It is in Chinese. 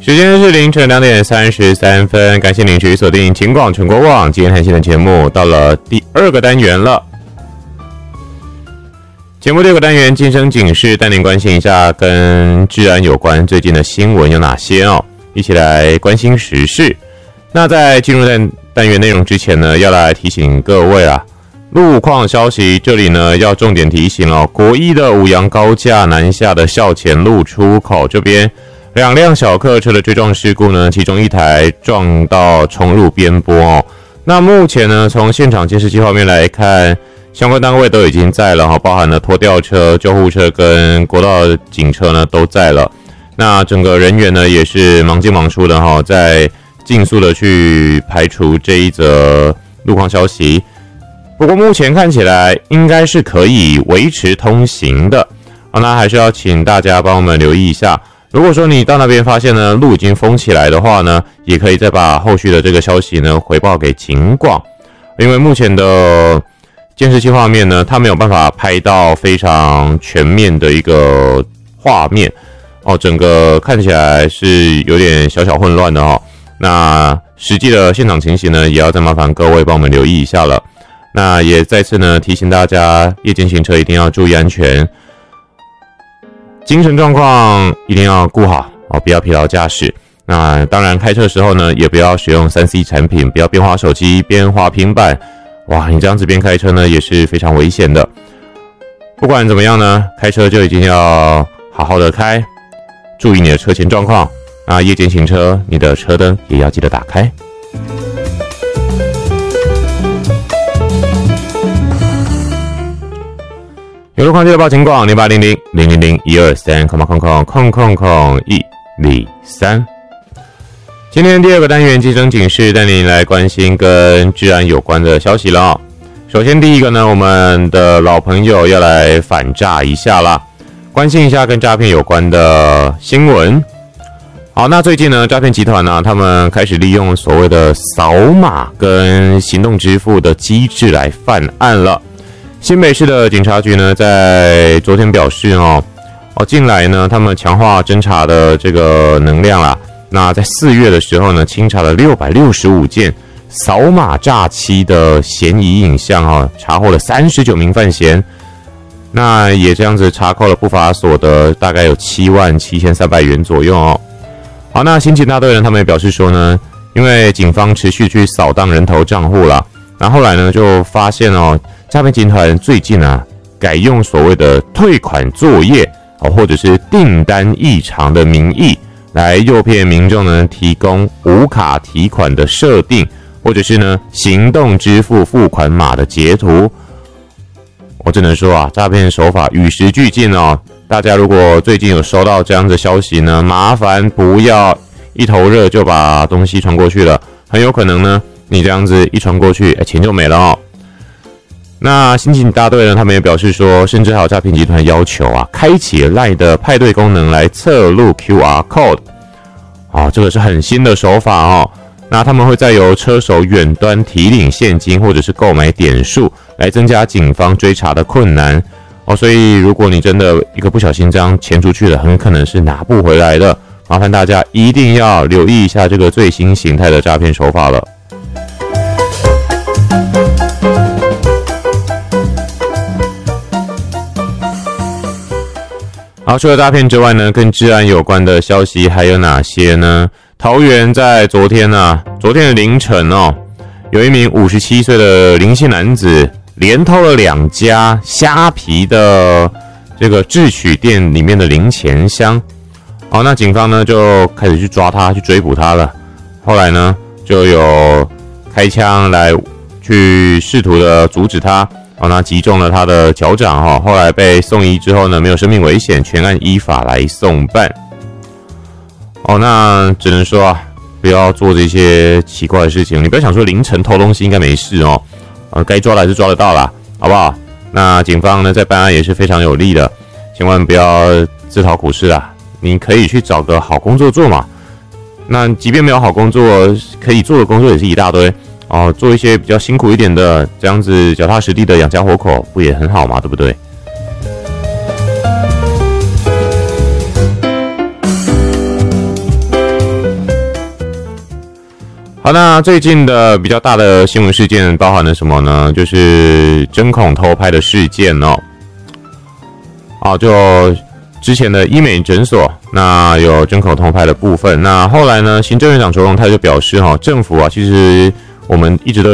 时间是凌晨2点33分，感谢您持续锁定秦广全国网今天谈新的节目，到了第2个单元了。节目第2个单元晋升警示，带您关心一下跟治安有关最近的新闻有哪些哦，一起来关心时事。那在进入单元内容之前呢，要来提醒各位啊，路况消息，这里呢要重点提醒哦，国一的五杨高架南下的校前路出口这边，2辆小客车的追撞事故呢，其中一台撞到冲入边坡哦。那目前呢，从现场监视器画面来看，相关单位都已经在了哈，包含了拖吊车、救护车跟国道警车呢都在了。那整个人员呢也是忙进忙出的哈，在尽速的去排除这一则路况消息。不过目前看起来应该是可以维持通行的。好，那还是要请大家帮我们留意一下。如果说你到那边发现呢路已经封起来的话呢，也可以再把后续的这个消息呢回报给警广，因为目前的监视器画面呢，它没有办法拍到非常全面的一个画面哦，整个看起来是有点小混乱的哦。那实际的现场情形呢，也要再麻烦各位帮我们留意一下了。那也再次呢提醒大家，夜间行车一定要注意安全。精神状况一定要顾好哦，不要疲劳驾驶。那当然，开车的时候呢，也不要使用3C 产品，不要边滑手机边滑平板。哇，你这样子边开车呢，也是非常危险的。不管怎么样呢，开车就已经要好好的开，注意你的车前状况。那夜间行车，你的车灯也要记得打开。有路况记得报警广0800-000-123，123。今天第2个单元晋升警示，带您来关心跟治安有关的消息了哦。首先第一个呢，我们的老朋友要来反诈一下啦，关心一下跟诈骗有关的新闻。好，那最近呢，诈骗集团呢，他们开始利用所谓的扫码跟行动支付的机制来犯案了。新北市的警察局呢，在昨天表示近来呢，他们强化侦查的这个能量啦。那在4月的时候呢，清查了665件扫码诈欺的嫌疑影像查获了39名犯嫌。那也这样子查扣了不法所得，大概有77300元左右哦。好，那刑警大队呢，他们也表示说呢，因为警方持续去扫荡人头账户啦，那后来呢就发现诈骗集团最近改用所谓的退款作业或者是订单异常的名义，来诱骗民众呢提供无卡提款的设定，或者是呢行动支付付款码的截图。我只能说诈骗手法与时俱进哦。大家如果最近有收到这样的消息呢，麻烦不要一头热就把东西传过去了，很有可能呢你这样子一传过去，钱就没了哦。那刑警大队呢，他们也表示说，甚至还有诈骗集团要求开启 LINE 的派对功能来侧录 QR code。这个是很新的手法哦。那他们会再由车手远端提领现金或者是购买点数，来增加警方追查的困难所以如果你真的一个不小心这样钱出去了，很可能是拿不回来的。麻烦大家一定要留意一下这个最新形态的诈骗手法了。好，除了诈骗之外呢，跟治安有关的消息还有哪些呢？桃园在昨天的凌晨有一名57岁的林姓男子连偷了2家虾皮的这个智取店里面的零钱箱。那警方呢就开始去抓他，去追捕他了。后来呢就有开枪来去试图的阻止他。那击中了他的脚掌后来被送医之后呢，没有生命危险，全案依法来送办。那只能说不要做这些奇怪的事情。你不要想说凌晨偷东西应该没事该抓的还是抓得到啦，好不好？那警方呢在办案也是非常有力的，千万不要自讨苦吃啦。你可以去找个好工作做嘛。那即便没有好工作，可以做的工作也是一大堆。做一些比较辛苦一点的，这样子脚踏实地的养家活口，不也很好嘛，对不对？ 好，那最近的比较大的新闻事件包含了什么呢？就是针孔偷拍的事件哦。就之前的医美诊所，那有针孔偷拍的部分。那后来呢，行政院长卓荣泰就表示，政府其实我们一直都